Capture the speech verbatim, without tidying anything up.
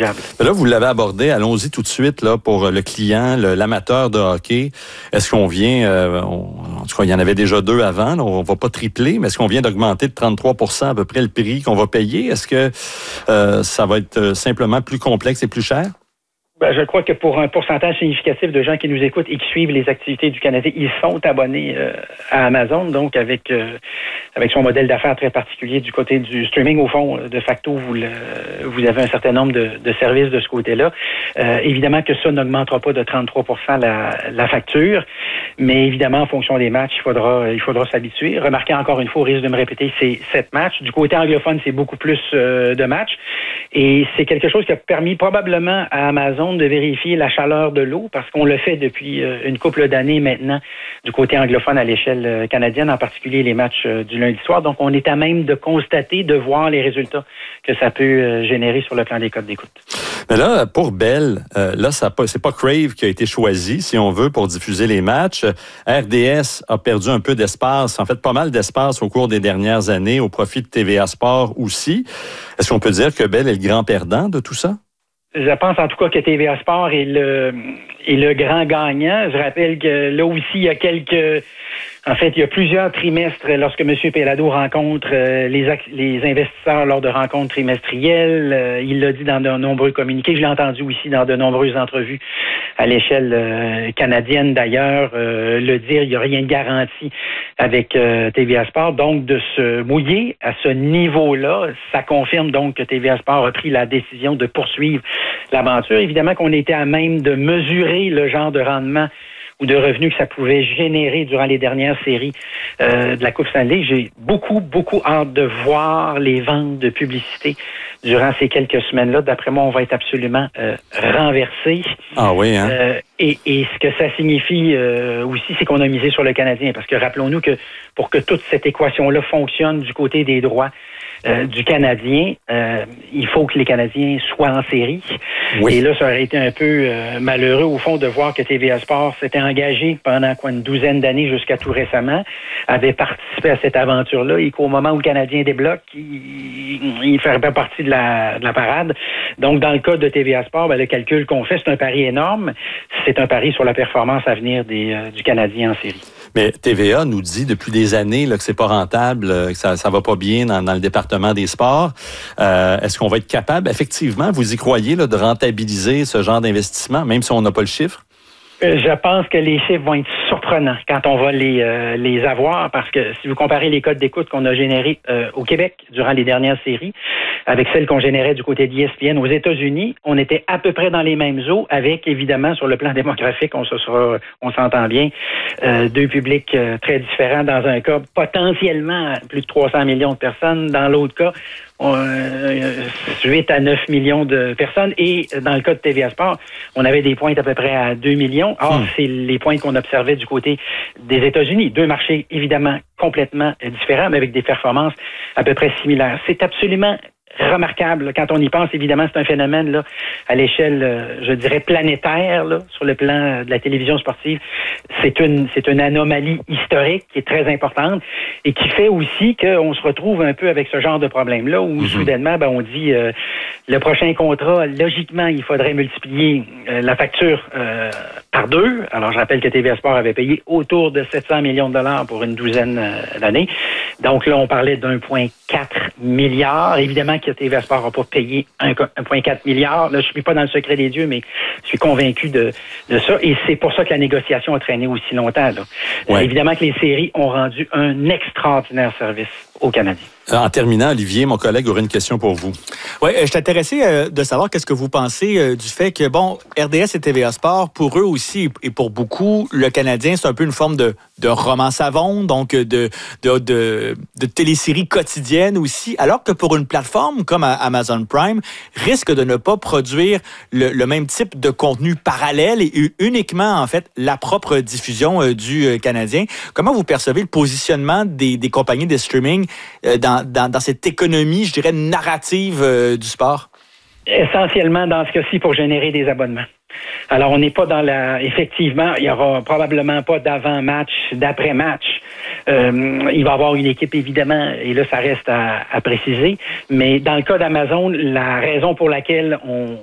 négligeable. Là, vous l'avez abordé. Allons-y tout de suite là pour le client, le, l'amateur de hockey. Est-ce qu'on vient, euh, on, en tout cas, il y en avait déjà deux avant, là, on va pas tripler, mais est-ce qu'on vient d'augmenter de trente-trois pour cent à peu près le prix qu'on va payer? Est-ce que euh, ça va être simplement plus complexe et plus cher? Ben, je crois que pour un pourcentage significatif de gens qui nous écoutent et qui suivent les activités du Canadien, ils sont abonnés euh, à Amazon, donc avec euh, avec son modèle d'affaires très particulier du côté du streaming. Au fond, de facto, vous, le, vous avez un certain nombre de, de services de ce côté-là. Euh, évidemment que ça n'augmentera pas de trente-trois pour cent la, la facture, mais évidemment, en fonction des matchs, il faudra il faudra s'habituer. Remarquez encore une fois, au risque de me répéter, c'est sept matchs. Du côté anglophone, c'est beaucoup plus euh, de matchs. Et c'est quelque chose qui a permis probablement à Amazon de vérifier la chaleur de l'eau, parce qu'on le fait depuis euh, une couple d'années maintenant du côté anglophone à l'échelle euh, canadienne, en particulier les matchs euh, du lundi soir. Donc, on est à même de constater, de voir les résultats que ça peut euh, générer sur le plan des codes d'écoute. Mais là, pour Bell, euh, là, ça pas, c'est pas Crave qui a été choisi, si on veut, pour diffuser les matchs. R D S a perdu un peu d'espace, en fait, pas mal d'espace au cours des dernières années, au profit de T V A Sport aussi. Est-ce qu'on peut dire que Bell est le grand perdant de tout ça? Je pense en tout cas que T V A Sport est le, est le grand gagnant. Je rappelle que là aussi, il y a quelques... En fait, il y a plusieurs trimestres, lorsque M. Pellado rencontre euh, les, les investisseurs lors de rencontres trimestrielles, euh, il l'a dit dans de nombreux communiqués. Je l'ai entendu aussi dans de nombreuses entrevues à l'échelle euh, canadienne d'ailleurs, euh, le dire. Il n'y a rien de garanti avec euh, T V A Sport. Donc, de se mouiller à ce niveau-là, ça confirme donc que T V A Sport a pris la décision de poursuivre l'aventure. Évidemment qu'on était à même de mesurer le genre de rendement ou de revenus que ça pouvait générer durant les dernières séries euh, de la Coupe Stanley. J'ai beaucoup, beaucoup hâte de voir les ventes de publicité durant ces quelques semaines-là. D'après moi, on va être absolument euh, renversé. Ah oui, hein? Euh, et, et ce que ça signifie euh, aussi, c'est qu'on a misé sur le Canadien. Parce que rappelons-nous que pour que toute cette équation-là fonctionne du côté des droits Euh, du Canadien, euh, il faut que les Canadiens soient en série. Oui. Et là, ça aurait été un peu euh, malheureux, au fond, de voir que T V A Sport s'était engagé pendant quoi, une douzaine d'années jusqu'à tout récemment, avait participé à cette aventure-là, et qu'au moment où le Canadien débloque, il, il ferait pas partie de la, de la parade. Donc, dans le cas de T V A Sport, ben, le calcul qu'on fait, c'est un pari énorme. C'est un pari sur la performance à venir des, euh, du Canadien en série. Mais T V A nous dit depuis des années là, que c'est pas rentable, que ça, ça va pas bien dans, dans le département des sports. Euh, est-ce qu'on va être capable, effectivement, vous y croyez, là, de rentabiliser ce genre d'investissement, même si on n'a pas le chiffre? Je pense que les chiffres vont être surprenants quand on va les euh, les avoir, parce que si vous comparez les codes d'écoute qu'on a générés euh, au Québec durant les dernières séries avec celles qu'on générait du côté d'E S P N aux États-Unis, on était à peu près dans les mêmes eaux, avec évidemment sur le plan démographique, on se sera, on s'entend bien, euh, deux publics euh, très différents. Dans un cas, potentiellement plus de trois cents millions de personnes. Dans l'autre cas, Euh, huit à neuf millions de personnes. Et dans le cas de T V A Sport, on avait des pointes à peu près à deux millions. Or, hmm. c'est les pointes qu'on observait du côté des États-Unis. Deux marchés, évidemment, complètement différents, mais avec des performances à peu près similaires. C'est absolument remarquable. Quand on y pense, évidemment, c'est un phénomène là à l'échelle, euh, je dirais, planétaire, là, sur le plan de la télévision sportive. C'est une, c'est une anomalie historique qui est très importante et qui fait aussi qu'on se retrouve un peu avec ce genre de problème-là où, mm-hmm. soudainement, ben, on dit euh, le prochain contrat, logiquement, il faudrait multiplier euh, la facture euh, par deux. Alors, je rappelle que T V A Sport avait payé autour de sept cents millions de dollars pour une douzaine euh, d'années. Donc là, on parlait d'un virgule quatre milliard. Évidemment que T V A Sport n'a pas payé un virgule quatre milliard. Là, je ne suis pas dans le secret des dieux, mais je suis convaincu de, de ça. Et c'est pour ça que la négociation a traîné aussi longtemps. Là. Ouais. Euh, évidemment que les séries ont rendu un extraordinaire service aux Canadiens. En terminant, Olivier, mon collègue aurait une question pour vous. Oui, je suis intéressé euh, de savoir qu'est-ce que vous pensez euh, du fait que, bon, R D S et T V A Sport, pour eux aussi et pour beaucoup, le Canadien, c'est un peu une forme de, de roman savon, donc de, de, de, de télésérie quotidienne aussi, alors que pour une plateforme comme Amazon Prime, risque de ne pas produire le, le même type de contenu parallèle et uniquement, en fait, la propre diffusion euh, du euh, Canadien. Comment vous percevez le positionnement des, des compagnies de streaming euh, dans Dans, dans cette économie, je dirais, narrative euh, du sport? Essentiellement, dans ce cas-ci, pour générer des abonnements. Alors, on n'est pas dans la... Effectivement, il n'y aura probablement pas d'avant-match, d'après-match. Euh, il va y avoir une équipe, évidemment, et là, ça reste à, à préciser. Mais dans le cas d'Amazon, la raison pour laquelle on